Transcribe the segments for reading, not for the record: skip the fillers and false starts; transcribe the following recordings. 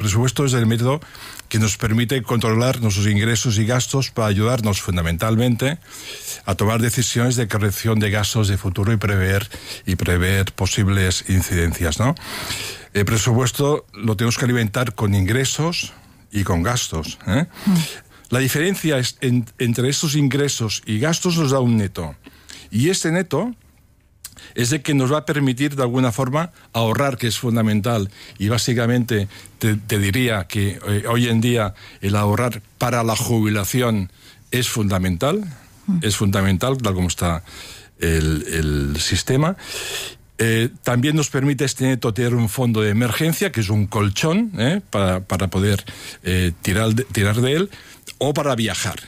presupuesto es el método que nos permite controlar nuestros ingresos y gastos para ayudarnos fundamentalmente a tomar decisiones de corrección de gastos de futuro y prever posibles incidencias, ¿no? El presupuesto lo tenemos que alimentar con ingresos y con gastos, ¿eh? La diferencia entre estos ingresos y gastos nos da un neto. Y este neto es el que nos va a permitir de alguna forma ahorrar, que es fundamental. Y básicamente te diría que hoy en día el ahorrar para la jubilación es fundamental, tal como está el sistema. También nos permite este neto tener un fondo de emergencia, que es un colchón, para poder tirar de él, o para viajar.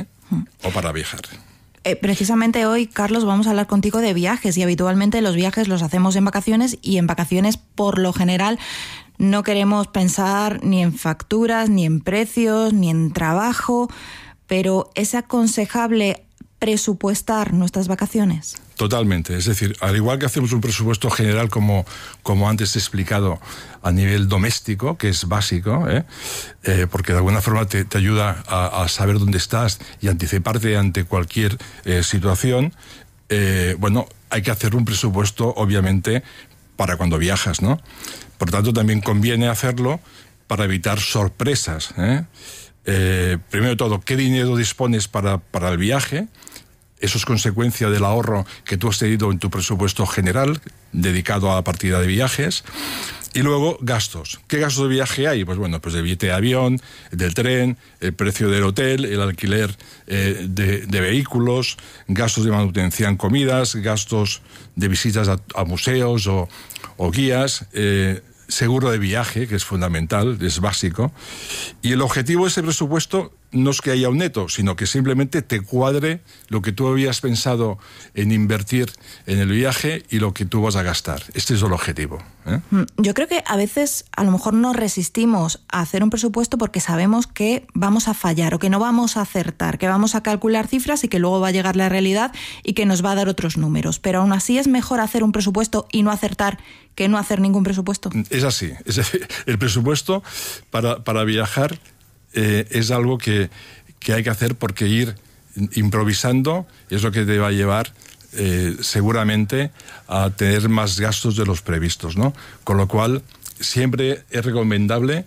Precisamente hoy, Carlos, vamos a hablar contigo de viajes, y habitualmente los viajes los hacemos en vacaciones, y en vacaciones, por lo general, no queremos pensar ni en facturas, ni en precios, ni en trabajo, pero ¿es aconsejable presupuestar nuestras vacaciones? Totalmente, es decir, al igual que hacemos un presupuesto general como antes he explicado a nivel doméstico, que es básico, porque de alguna forma te ayuda a saber dónde estás y anticiparte ante cualquier situación, hay que hacer un presupuesto obviamente para cuando viajas, ¿no? Por tanto, también conviene hacerlo para evitar sorpresas, primero de todo, ¿qué dinero dispones para el viaje? Eso es consecuencia del ahorro que tú has tenido en tu presupuesto general dedicado a la partida de viajes. Y luego, gastos. ¿Qué gastos de viaje hay? Pues el billete de avión, del tren, el precio del hotel, el alquiler de vehículos, gastos de manutención, comidas, gastos de visitas a museos o guías, seguro de viaje, que es fundamental, es básico. Y el objetivo de ese presupuesto no es que haya un neto, sino que simplemente te cuadre lo que tú habías pensado en invertir en el viaje y lo que tú vas a gastar. Este es el objetivo, ¿eh? Yo creo que a veces a lo mejor nos resistimos a hacer un presupuesto porque sabemos que vamos a fallar o que no vamos a acertar, que vamos a calcular cifras y que luego va a llegar la realidad y que nos va a dar otros números. Pero aún así es mejor hacer un presupuesto y no acertar que no hacer ningún presupuesto. Es así. Es decir, el presupuesto para viajar es algo que hay que hacer, porque ir improvisando es lo que te va a llevar seguramente a tener más gastos de los previstos, ¿no? Con lo cual siempre es recomendable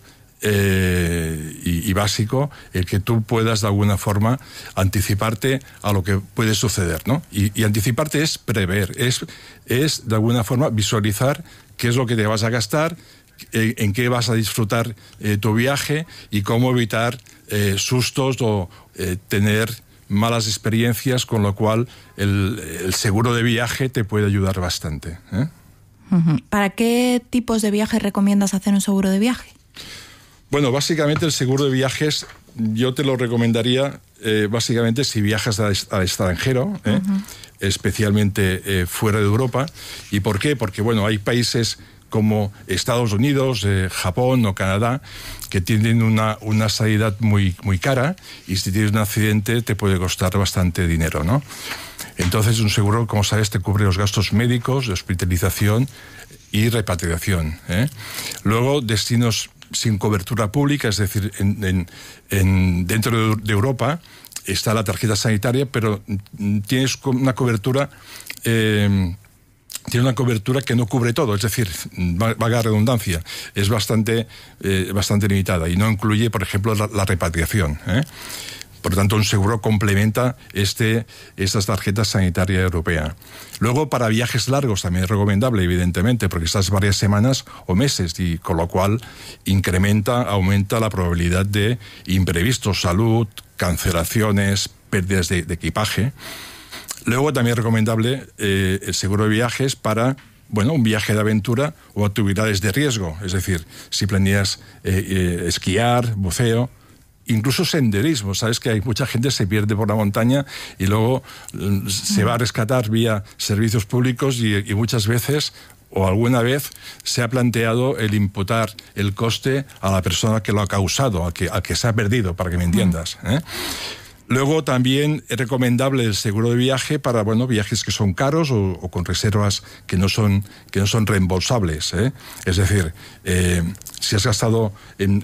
y básico el que tú puedas de alguna forma anticiparte a lo que puede suceder, ¿no? Y anticiparte es prever, es de alguna forma visualizar qué es lo que te vas a gastar, en qué vas a disfrutar tu viaje y cómo evitar sustos o tener malas experiencias, con lo cual el seguro de viaje te puede ayudar bastante, ¿eh? ¿Para qué tipos de viajes recomiendas hacer un seguro de viaje? Bueno, básicamente el seguro de viajes yo te lo recomendaría básicamente si viajas al extranjero, especialmente fuera de Europa. ¿Y por qué? Porque hay países como Estados Unidos, Japón o Canadá, que tienen una sanidad muy, muy cara, y si tienes un accidente te puede costar bastante dinero, ¿no? Entonces un seguro, como sabes, te cubre los gastos médicos, de hospitalización y repatriación, ¿eh? Luego, destinos sin cobertura pública, es decir, dentro de Europa está la tarjeta sanitaria, pero tienes una cobertura... tiene una cobertura que no cubre todo, es decir, valga la redundancia, es bastante limitada y no incluye, por ejemplo, la repatriación, ¿eh? Por tanto, un seguro complementa estas tarjetas sanitarias europeas. Luego, para viajes largos también es recomendable, evidentemente, porque estás varias semanas o meses, y con lo cual aumenta la probabilidad de imprevistos, salud, cancelaciones, pérdidas de equipaje. Luego también es recomendable el seguro de viajes para un viaje de aventura o actividades de riesgo. Es decir, si planeas esquiar, buceo, incluso senderismo. Sabes que hay mucha gente que se pierde por la montaña y luego se va a rescatar vía servicios públicos y muchas veces o alguna vez se ha planteado el imputar el coste a la persona que lo ha causado, al que se ha perdido, para que me entiendas, ¿eh? Luego también es recomendable el seguro de viaje para viajes que son caros o con reservas que no son reembolsables, ¿eh? Es decir, si has gastado en